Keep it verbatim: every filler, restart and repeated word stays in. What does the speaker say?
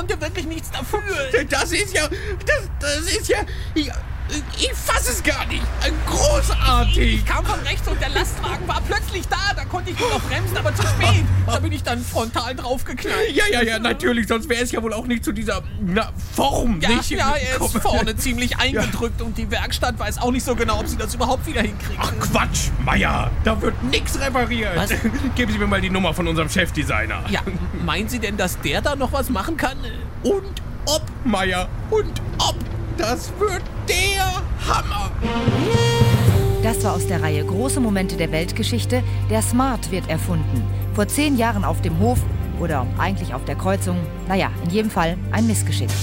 konnte wirklich nichts dafür. Das ist ja, das, das ist ja, ich, ich fasse es gar nicht. Großartig. Ich kam von rechts und der Lastwagen war plötzlich da. Da konnte ich nur noch bremsen, aber zu spät. Da bin ich dann frontal draufgeknallt. Ja, ja, ja, natürlich. Sonst wäre es ja wohl auch nicht zu dieser na, Form. Ja, nicht ja, er ist gekommen. vorne ziemlich eingedrückt und die Werkstatt weiß auch nicht so genau, ob sie das überhaupt wieder hinkriegt. Ach Quatsch, Meier. Da wird nichts repariert. Was? Geben Sie mir mal die Nummer von unserem Chefdesigner. Ja, meinen Sie denn, dass der da noch was machen kann? Und ob, Meier. Und ob. Das wird der Hammer. Das war aus der Reihe Große Momente der Weltgeschichte. Der Smart wird erfunden. Vor zehn Jahren auf dem Hof oder eigentlich auf der Kreuzung. Naja, in jedem Fall ein Missgeschick.